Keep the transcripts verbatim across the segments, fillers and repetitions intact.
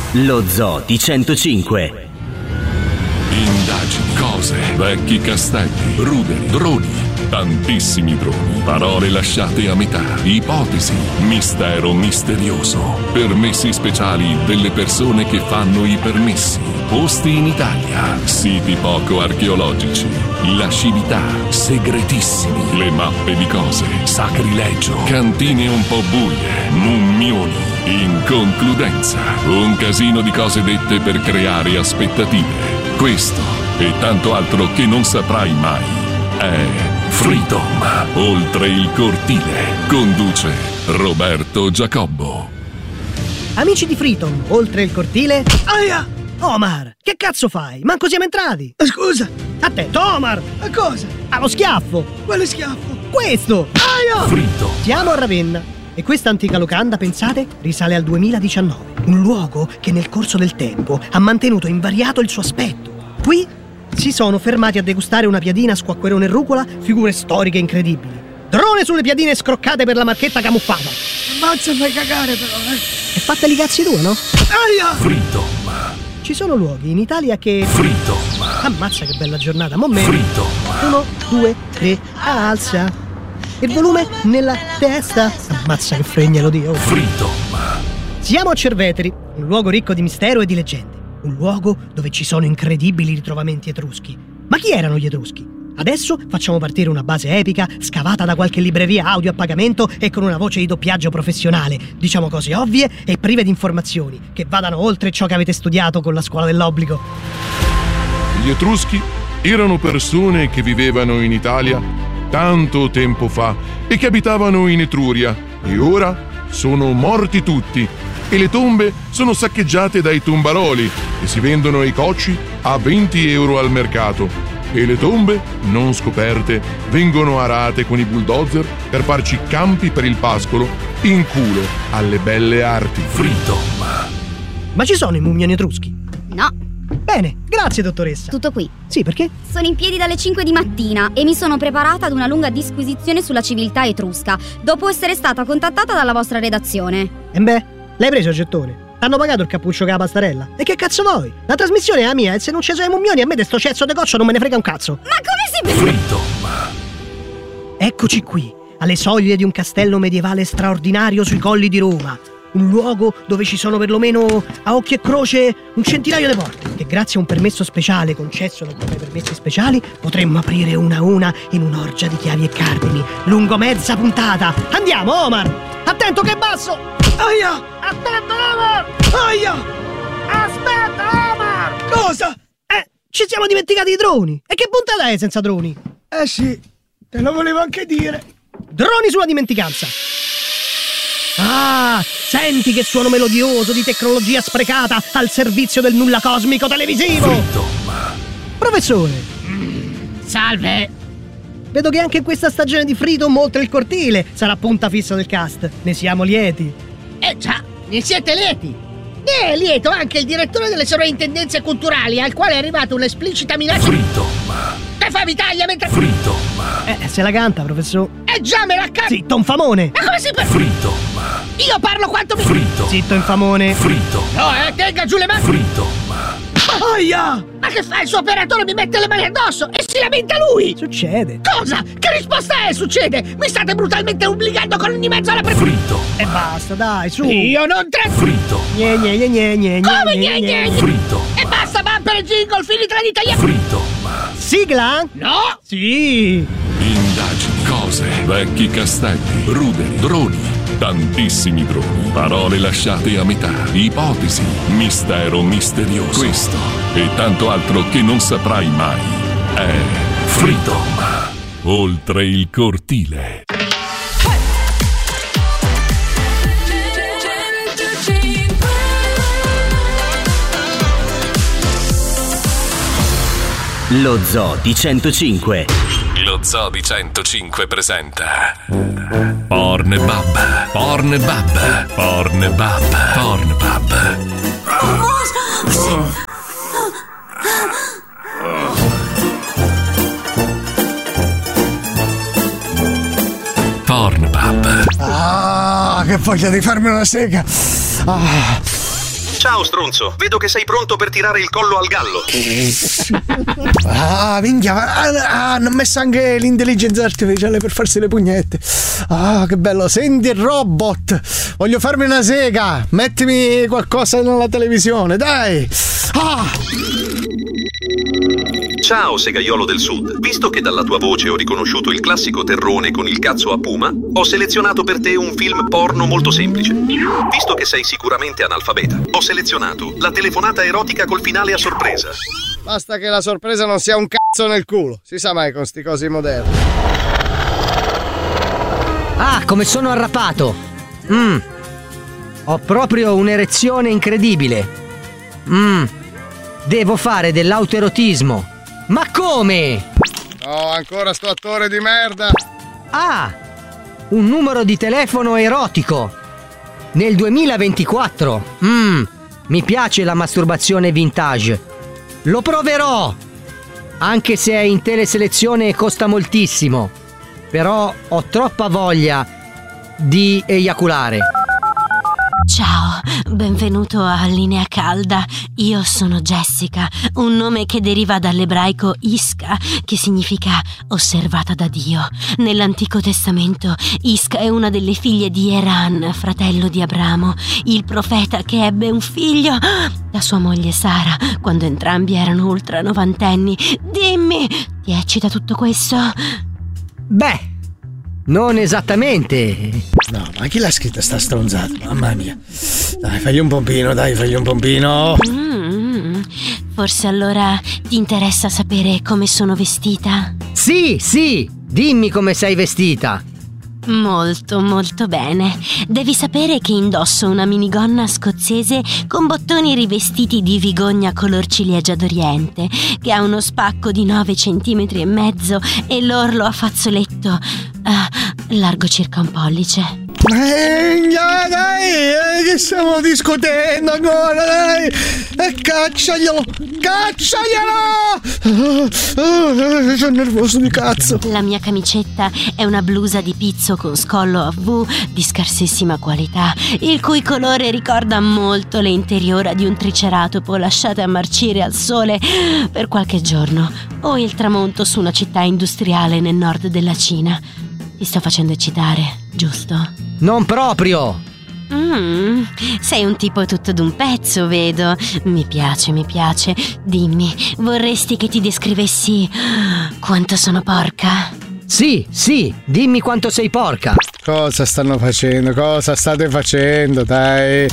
Lo Zoo di centocinque. Indagini, cose, vecchi castelli, ruderi, droni, tantissimi droni, parole lasciate a metà, ipotesi, mistero misterioso, permessi speciali delle persone che fanno i permessi, posti in Italia, siti poco archeologici, lascività, segretissimi, le mappe di cose, sacrilegio, cantine un po' buie, mummioni, inconcludenza, un casino di cose dette per creare aspettative. Questo e tanto altro che non saprai mai è Freedom, oltre il cortile. Conduce Roberto Giacobbo. Amici di Freedom, oltre il cortile. Aia! Omar, che cazzo fai? Manco siamo entrati. Scusa. Attento, Omar. A cosa? Allo schiaffo. Quale schiaffo? Questo. Aia! Freedom. Siamo a Ravenna. E questa antica locanda, pensate, risale al duemiladiciannove. Un luogo che nel corso del tempo ha mantenuto invariato il suo aspetto. Qui si sono fermati a degustare una piadina squacquerone e rucola, figure storiche incredibili. Drone sulle piadine scroccate per la marchetta camuffata. Ammazza, fai cagare però, eh. E fateli i cazzi tu, no? Aia! Freedom. Ci sono luoghi in Italia che... Freedom. Ammazza che bella giornata, mo' me. Freedom. Uno, due, tre, alza. Il volume nella testa. Ammazza che fregnelo Dio. Freedom. Siamo a Cerveteri, un luogo ricco di mistero e di leggende. Un luogo dove ci sono incredibili ritrovamenti etruschi. Ma chi erano gli etruschi? Adesso facciamo partire una base epica, scavata da qualche libreria audio a pagamento e con una voce di doppiaggio professionale. Diciamo cose ovvie e prive di informazioni, che vadano oltre ciò che avete studiato con la scuola dell'obbligo. Gli Etruschi erano persone che vivevano in Italia tanto tempo fa e che abitavano in Etruria, e ora sono morti tutti e le tombe sono saccheggiate dai tombaroli e si vendono i cocci a venti euro al mercato, e le tombe non scoperte vengono arate con i bulldozer per farci campi per il pascolo in culo alle belle arti. Freedom. Ma ci sono i mummioni etruschi? No. Bene, grazie dottoressa. Tutto qui. Sì, perché? Sono in piedi dalle cinque di mattina e mi sono preparata ad una lunga disquisizione sulla civiltà etrusca, dopo essere stata contattata dalla vostra redazione. E beh, l'hai preso il gettone? T'hanno pagato il cappuccio con la pastarella? E che cazzo vuoi? La trasmissione è la mia e se non ci sono i mummioni a me de sto cezzo de coccio non me ne frega un cazzo. Ma come si... Freedom. Eccoci qui, alle soglie di un castello medievale straordinario sui colli di Roma. Un luogo dove ci sono perlomeno, a occhio e croce, un centinaio di porte, che grazie a un permesso speciale concesso da come permessi speciali potremmo aprire una a una in un'orgia di chiavi e cardini, lungo mezza puntata. Andiamo, Omar! Attento che basso! Aia! Attento, Omar! Aia! Aspetta, Omar! Cosa? Eh, ci siamo dimenticati i droni! E che puntata è senza droni? Eh sì, te lo volevo anche dire. Droni sulla dimenticanza! Ah, senti che suono melodioso di tecnologia sprecata al servizio del nulla cosmico televisivo! Freedom. Professore! Salve! Vedo che anche in questa stagione di Freedom, oltre il cortile, sarà punta fissa del cast. Ne siamo lieti. Eh già, ne siete lieti! Ne è lieto anche il direttore delle sovrintendenze culturali, al quale è arrivata un'esplicita minaccia... Freedom. Te fa vitaglia mentre... Freedom. Eh, se la canta, professor. Eh già, me la cazzo! Zitto, infamone! Ma come si per... Freedom. Io parlo quanto mi... Freedom. Zitto, infamone! Freedom. No, eh, tenga giù le mani! Freedom. Aia! Ma che fa? Il suo operatore mi mette le mani addosso e si lamenta lui! Succede. Cosa? Che risposta è? Succede? Mi state brutalmente obbligando con ogni mezzo alla pre... Freedom. E basta, dai, su! Io non tra... Freedom. Gne, gne, gne, gne, gne, Come gne, gne, gne, gne? Freedom. E basta, bumper e jingle, finita l'italiano! Freedom. Sigla? No! Sì! Indagini, cose, vecchi castelli, ruderi, droni, tantissimi droni, parole lasciate a metà, ipotesi, mistero misterioso. Questo e tanto altro che non saprai mai è Freedom, oltre il cortile. Lo Zoo di centocinque. Lo Zoo di centocinque presenta Pornbub, Pornbub, Pornbub, Pornbub. Pornbub. Ah, che voglia di farmi una sega. Ah. Ciao stronzo, vedo che sei pronto per tirare il collo al gallo. Ah, minchia, ah, hanno messo anche l'intelligenza artificiale per farsi le pugnette. Ah, che bello, senti il robot. Voglio farmi una sega. Mettimi qualcosa nella televisione, dai. Ah. Ciao segaiolo del sud, visto che dalla tua voce ho riconosciuto il classico terrone con il cazzo a puma, ho selezionato per te un film porno molto semplice. Visto che sei sicuramente analfabeta, ho selezionato la telefonata erotica col finale a sorpresa. Basta che la sorpresa non sia un cazzo nel culo, si sa mai con sti cosi moderni. Ah, come sono arrapato! Mmm, ho proprio un'erezione incredibile. Mmm, devo fare dell'autoerotismo. Ma come? Oh, ancora sto attore di merda. Ah, un numero di telefono erotico. Nel duemilaventiquattro. Mmm, mi piace la masturbazione vintage. Lo proverò. Anche se è in teleselezione e costa moltissimo. Però ho troppa voglia di eiaculare. Ciao, benvenuto a Linea Calda. Io sono Jessica, un nome che deriva dall'ebraico Isca, che significa osservata da Dio. Nell'Antico Testamento, Isca è una delle figlie di Eran, fratello di Abramo, il profeta che ebbe un figlio da sua moglie Sara, quando entrambi erano ultra novantenni. Dimmi, ti eccita tutto questo? Beh, non esattamente. No, ma chi l'ha scritta sta stronzata? Mamma mia. Dai, fagli un pompino, dai, fagli un pompino. Mm, forse allora ti interessa sapere come sono vestita? Sì, sì, dimmi come sei vestita. Molto, molto bene. Devi sapere che indosso una minigonna scozzese con bottoni rivestiti di vigogna color ciliegia d'Oriente, che ha uno spacco di nove centimetri e mezzo e l'orlo a fazzoletto uh, largo circa un pollice. Megna, dai, eh, che stiamo discutendo ancora, dai! E cacciaglielo! Cacciaglielo! Uh, uh, sono nervoso di cazzo. La mia camicetta è una blusa di pizzo con scollo a V di scarsissima qualità, il cui colore ricorda molto le interiora di un triceratopo lasciate a marcire al sole per qualche giorno, o il tramonto su una città industriale nel nord della Cina. Ti sto facendo eccitare, giusto? Non proprio! Mm, sei un tipo tutto d'un pezzo, vedo. Mi piace, mi piace. Dimmi, vorresti che ti descrivessi quanto sono porca? Sì, sì, dimmi quanto sei porca. Cosa stanno facendo? Cosa state facendo, dai?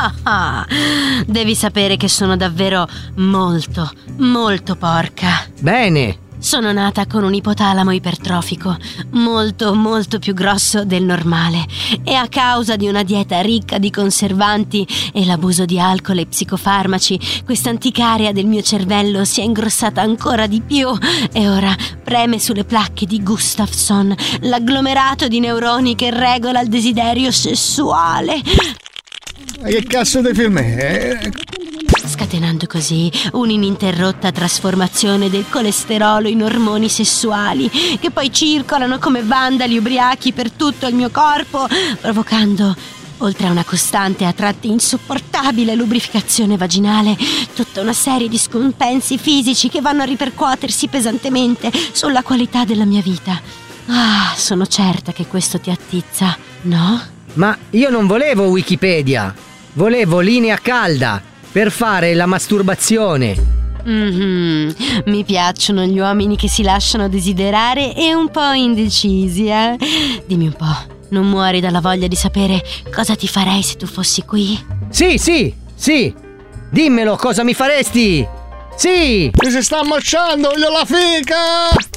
Devi sapere che sono davvero molto, molto porca. Bene. Sono nata con un ipotalamo ipertrofico, molto molto più grosso del normale, e a causa di una dieta ricca di conservanti e l'abuso di alcol e psicofarmaci, questa antica area del mio cervello si è ingrossata ancora di più e ora preme sulle placche di Gustafsson, l'agglomerato di neuroni che regola il desiderio sessuale. Ma che cazzo di film è? Scatenando così un'ininterrotta trasformazione del colesterolo in ormoni sessuali che poi circolano come vandali ubriachi per tutto il mio corpo, provocando, oltre a una costante e a tratti insopportabile lubrificazione vaginale, tutta una serie di scompensi fisici che vanno a ripercuotersi pesantemente sulla qualità della mia vita. Ah, sono certa che questo ti attizza, no? Ma io non volevo Wikipedia, volevo Linea Calda per fare la masturbazione. Mm-hmm. Mi piacciono gli uomini che si lasciano desiderare e un po' indecisi, eh? Dimmi un po', non muori dalla voglia di sapere cosa ti farei se tu fossi qui? Sì, sì, sì. Dimmelo, cosa mi faresti? Sì. Mi si sta ammacciando, voglio la fica!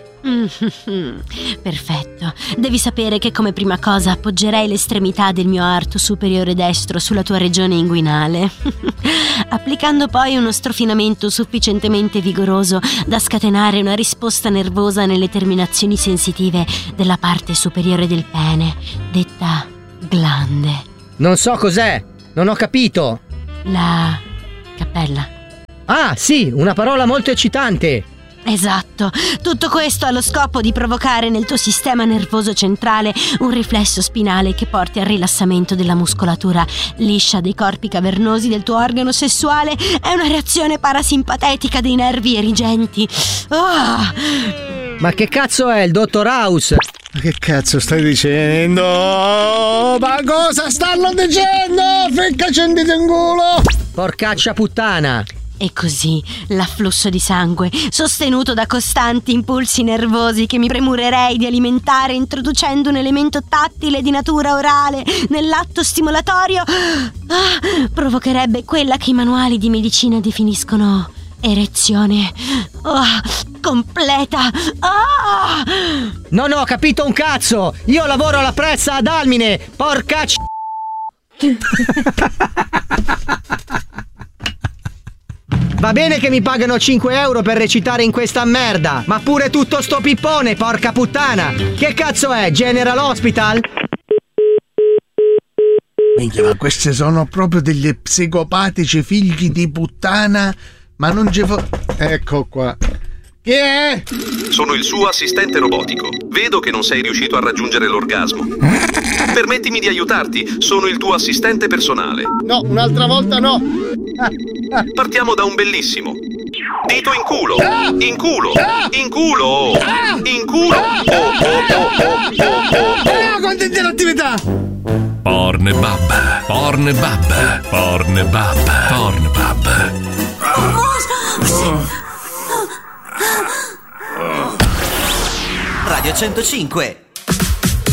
Perfetto. Devi sapere che come prima cosa appoggerei l'estremità del mio arto superiore destro sulla tua regione inguinale, applicando poi uno strofinamento sufficientemente vigoroso da scatenare una risposta nervosa nelle terminazioni sensitive della parte superiore del pene, detta glande. Non so cos'è, non ho capito. La cappella. Ah, sì, una parola molto eccitante. Esatto, tutto questo ha lo scopo di provocare nel tuo sistema nervoso centrale un riflesso spinale che porti al rilassamento della muscolatura liscia dei corpi cavernosi del tuo organo sessuale. È una reazione parasimpatetica dei nervi erigenti. Oh! Ma che cazzo è il dottor House? Ma che cazzo stai dicendo? Ma cosa stanno dicendo? Ficca centito in culo! Porcaccia puttana! E così l'afflusso di sangue, sostenuto da costanti impulsi nervosi che mi premurerei di alimentare introducendo un elemento tattile di natura orale nell'atto stimolatorio, ah, provocherebbe quella che i manuali di medicina definiscono erezione oh, completa. Ah! Non ho capito un cazzo! Io lavoro alla Prezza ad Almine, porcaccia! Va bene che mi pagano cinque euro per recitare in questa merda, ma pure tutto sto pippone, porca puttana! Che cazzo è, General Hospital? Minchia, ma questi sono proprio degli psicopatici figli di puttana, ma non ci fa... Ecco qua. Chi è? Sono il suo assistente robotico. Vedo che non sei riuscito a raggiungere l'orgasmo. Permettimi di aiutarti, sono il tuo assistente personale. No, un'altra volta no. Partiamo da un bellissimo. Dito in culo. In culo. In culo. In culo. Oh, oh, oh, oh, oh, oh. Quanta interattività! Pornbub, Pornbub, Pornbub, Pornbub. Radio centocinque.